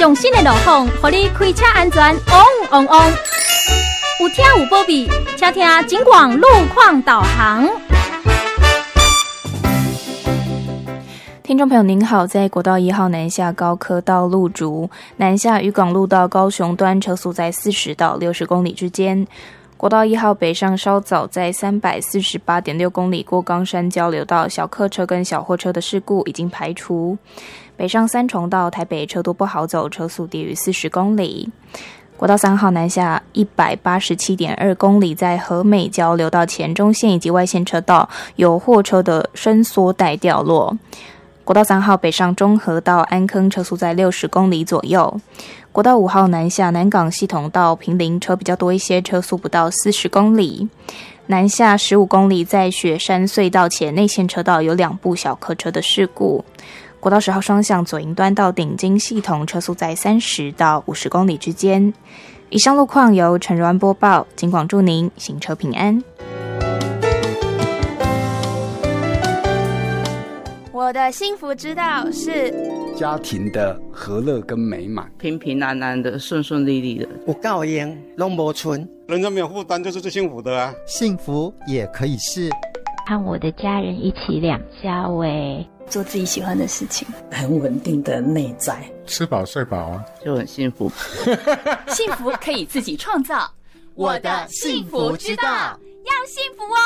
上新的路况，让你开车安全旺旺旺。有听有保庇，请听警广路况导航。 听众朋友您好，在国道1号南下高科道路竹南下渔港路到高雄端车速在40到60公里之间。国道1号北上稍早在 348.6 公里过冈山交流道小客车跟小货车的事故已经排除。北上三重到台北车多不好走，车速低于40公里。国道3号南下 187.2 公里，在和美交流道前中线以及外线车道有货车的伸缩带掉落。国道3号北上中和到安坑，车速在60公里左右。国道5号南下南港系统到坪林，车比较多一些，车速不到40公里。南下15公里，在雪山隧道前内线车道有2部小客车的事故。国道10号双向左营端到顶金系统，车速在30到50公里之间。以上路况由陈柔安播报，警广祝您行车平安。 我的幸福之道是家庭的和乐跟美满， 平平安安的，顺顺利利的， 有够用拢无存， 人生没有负担就是最幸福的啊！ 幸福也可以是和我的家人一起两家喂， 做自己喜欢的事情， 很稳定的内在， 吃饱睡饱啊， 就很幸福。 幸福可以自己创造，我的幸福之道，要幸福哦！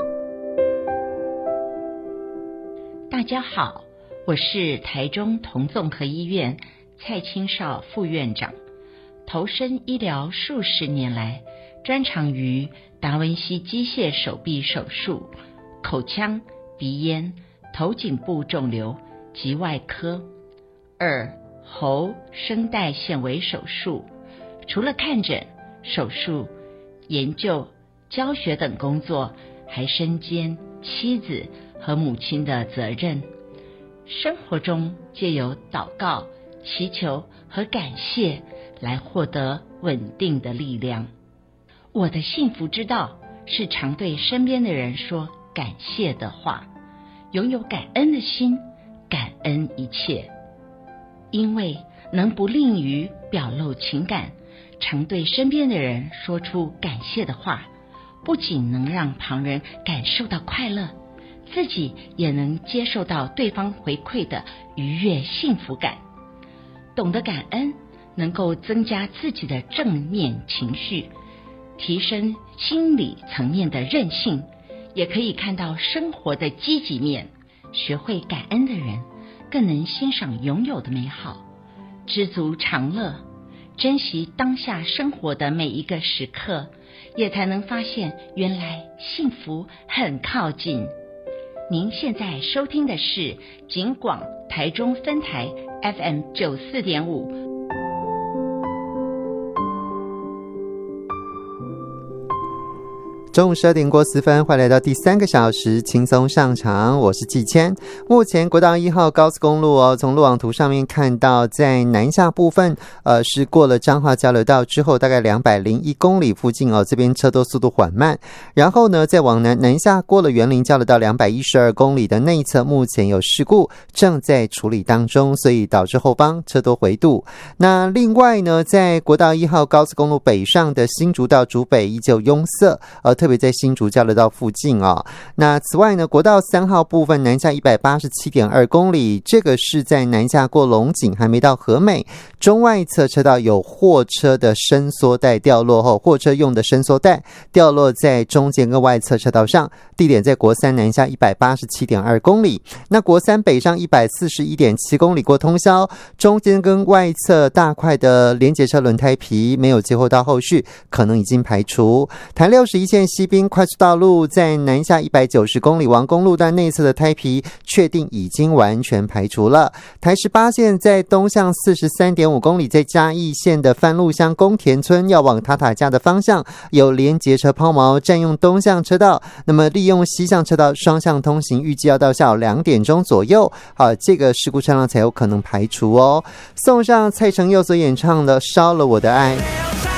大家好，我是台中同综合医院蔡清少副院长，投身医疗数十年来，专长于达文西机械手臂手术、口腔、鼻咽、头颈部肿瘤及外科、耳、喉、声带纤维手术。除了看诊、手术、研究、教学等工作，还身兼妻子和母亲的责任。生活中借由祷告、祈求和感谢来获得稳定的力量。我的幸福之道是常对身边的人说感谢的话，拥有感恩的心，感恩一切。因为能不吝于表露情感，常对身边的人说出感谢的话，不仅能让旁人感受到快乐，自己也能接受到对方回馈的愉悦幸福感。懂得感恩，能够增加自己的正面情绪，提升心理层面的韧性，也可以看到生活的积极面。学会感恩的人，更能欣赏拥有的美好，知足常乐，珍惜当下生活的每一个时刻，也才能发现原来幸福很靠近。您现在收听的是警广台中分台 FM 94.5。 中午12点过4分，欢迎来到第3个小时轻松上场，我是季谦。目前国道1号高速公路从路网图上面看到，在南下部分是过了彰化交流道之后，大概201公里附近这边车多速度缓慢。然后呢，再往南下过了园林交流道212公里的内侧，目前有事故正在处理当中，所以导致后方车多回堵。那另外呢，在国道1号高速公路北上的新竹到竹北依旧拥塞，特别在新竹交流道附近那此外呢，国道3号部分南下 187.2 公里，这个是在南下过龙井还没到和美，中外侧车道有货车的伸缩带掉落后，货车用的伸缩带掉落在中间跟外侧车道上，地点在国3南下 187.2 公里。那国3北上 141.7 公里过通霄，中间跟外侧大块的连结车轮胎皮没有接获到后续，可能已经排除。台61线西滨快速道路在南下190公里王公路段内侧的胎皮确定已经完全排除了。台18线在东向 43.5 公里，在嘉义县的番路乡宫田村要往塔塔家的方向有连结车抛锚占用东向车道，那么利用西向车道双向通行，预计要到下午2点钟左右这个事故车辆才有可能排除哦。送上蔡成佑所演唱的《烧了我的爱》。